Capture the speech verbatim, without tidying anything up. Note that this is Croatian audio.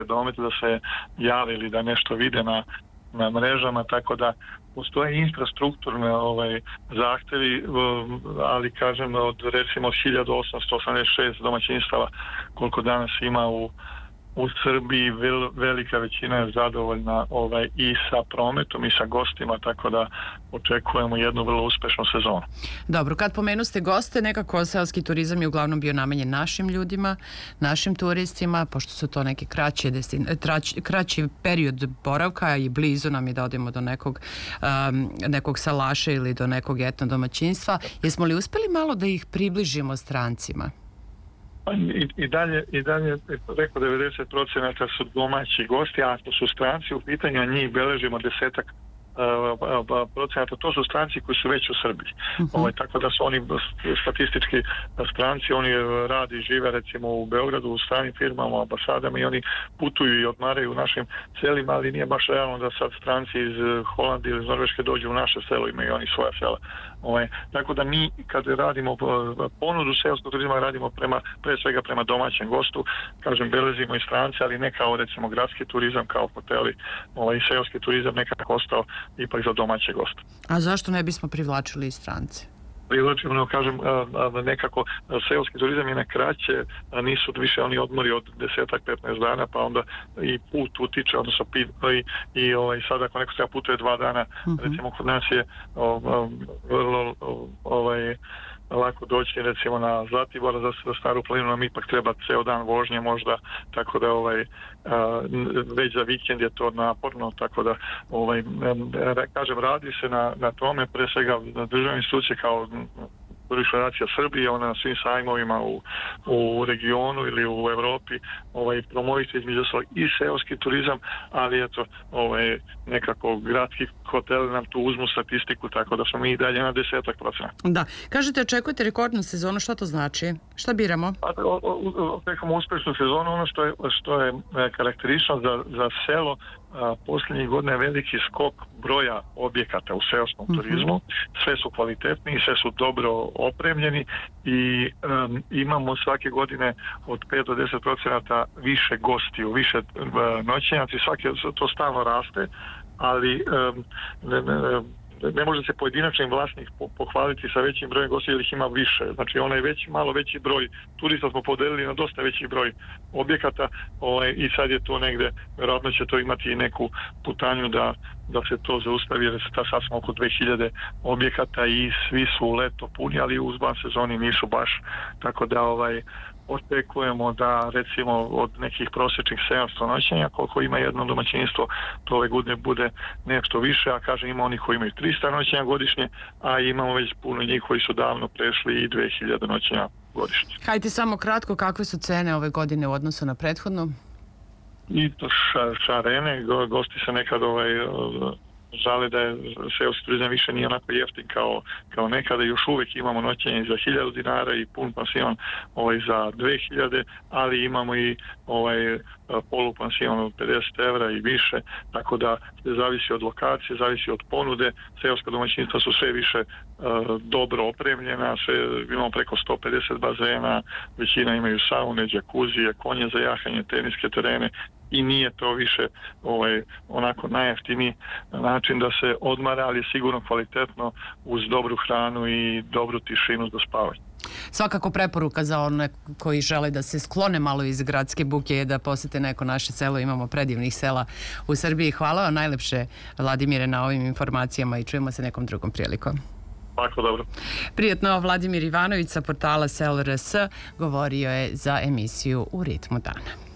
domete da se jave ili da nešto vide na, na mrežama, tako da postoje infrastrukturne ovaj, zahtevi, ali kažem od recimo hiljadu osamsto osamdeset šest domaćinstava koliko danas ima u u Srbiji, vel, velika većina je zadovoljna ovaj, i sa prometom i sa gostima, tako da očekujemo jednu vrlo uspešnu sezonu. Dobro, kad pomenuste goste, nekako seoski turizam je uglavnom bio namenjen našim ljudima, našim turistima, pošto su to neki kraći, destin, traći, kraći period boravka i blizu nam je da odemo do nekog, um, nekog salaša ili do nekog etno domaćinstva. Jesmo li uspeli malo da ih približimo strancima? I, i dalje, i dalje preko devedeset procenata su domaći gosti, a ako su stranci u pitanju, a njih beležimo desetak uh, procenata, to su stranci koji su već u Srbiji. Uh-huh. Ovaj, tako da su oni statistički stranci, oni radi i žive recimo u Beogradu, u stranim firmama, u ambasadama i oni putuju i odmaraju u našim selima, ali nije baš realno da sad stranci iz Holandije ili iz Norveške dođu u naše selo, imaju oni svoja sela. Ovaj, tako da mi kad radimo ponudu seoskog turizma radimo prema, pre svega prema domaćem gostu, kažem belezimo i strance, ali ne kao recimo gradski turizam, kao hoteli, ovaj, seoski turizam nekako ostao ipak za domaće goste. A zašto ne bismo privlačili i strance? Privlačimo, kažem, nekako seoski turizam je na kraće, nisu više oni odmori od desetak petnaest dana, pa onda i put utiče, odnosno i, i ovaj, sad ako neko treba putuje dva dana, uh-huh. recimo kod nas je vrlo ovaj, lako doći recimo na Zlatibor, za, za Staru planinu nam ipak treba ceo dan vožnje možda, tako da ovaj, a, već za vikend je to naporno, tako da ovaj, kažem, radi se na, na tome, pre svega na državne institucije kao Turistička federacija Srbije, ona na svim sajmovima u, u regionu ili u Evropi ovaj, promoviti između ostalog i seoski turizam, ali eto ovaj, nekako gradski hoteli nam tu uzmu statistiku, tako da smo mi i dalje na desetak procenata. Da. Kažete, očekujete rekordnu sezonu, šta to znači? Šta biramo? Očekujemo uspešnu sezonu, ono što je, što je karakteristično za, za selo, a, posljednjih godina je veliki skok broja objekata u seoskom uh-huh. turizmu, sve su kvalitetni, sve su dobro opremljeni i um, imamo svake godine od pet do deset procenata više gostiju, više uh, noćenjaci, svake to stalno raste, ali um, ne, ne, ne može se pojedinačni vlasnik pohvaliti sa većim brojem gostiju jer ih ima više. Znači onaj veći, malo veći broj turista smo podelili na dosta veći broj objekata ovaj, i sad je to negde, vjerojatno će to imati i neku putanju da, da se to zaustavi jer sad smo oko dve hiljade objekata i svi su leto puni, ali u van sezoni nisu baš, tako da ovaj očekujemo da recimo od nekih prosječnih sedamsto noćenja koliko ima jedno domaćinstvo, to ove godine bude nešto više, a kažem ima oni koji imaju trista noćenja godišnje, a imamo već puno njih koji su davno prešli i dve hiljade noćenja godišnje. Hajde samo kratko, kakve su cene ove godine u odnosu na prethodnu? I to ša, šarene, gosti se nekad ovaj žale da je seoski turizam više nije onako jeftin kao, kao nekada, još uvijek imamo noćenje za hiljadu dinara i pun pansion ovaj, za dve hiljade, ali imamo i ovaj, polupansion od pedeset evra i više, tako da se zavisi od lokacije, zavisi od ponude, seoska domaćinstva su sve više uh, dobro opremljena, sve, imamo preko sto pedeset bazena, većina imaju saune, džakuzije, konje za jahanje, teniske terene, i nije to više ovaj, onako najjeftiniji način da se odmara, ali je sigurno kvalitetno uz dobru hranu i dobru tišinu za spavanje. Svakako preporuka za one koji žele da se sklone malo iz gradske buke je da posete neko naše selo. Imamo predivnih sela u Srbiji. Hvala vam najlepše, Vladimire, na ovim informacijama i čujemo se nekom drugom prilikom. Tako dobro. Prijetno, Vladimir Ivanović sa portala Selo R S govorio je za emisiju U ritmu dana.